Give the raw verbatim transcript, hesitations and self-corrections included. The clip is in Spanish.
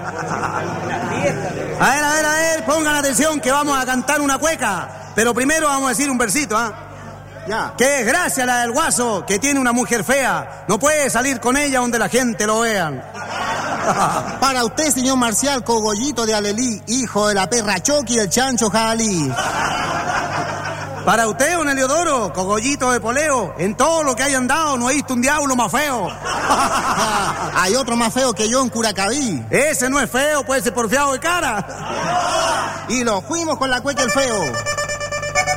A ver, a ver, a ver, pongan atención que vamos a cantar una cueca. Pero primero vamos a decir un versito, ¿ah? ¿eh? Ya. Qué desgracia la del guaso, que tiene una mujer fea. No puede salir con ella donde la gente lo vean. Para usted, señor Marcial, cogollito de Alelí, hijo de la perra Choqui y el chancho Jalí. Para usted, don Heliodoro, cogollito de poleo, en todo lo que hayan dado no he visto un diablo más feo. Hay otro más feo que yo en Curacaví. Ese no es feo, puede ser porfiado de cara. Y lo fuimos con la cueca el feo.